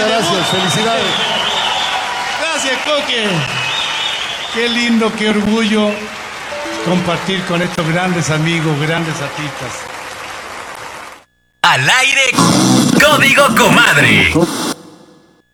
Muchas gracias, felicidades. Gracias, Coque. Qué lindo, qué orgullo compartir con estos grandes amigos, grandes artistas. Al aire, Código Comadre.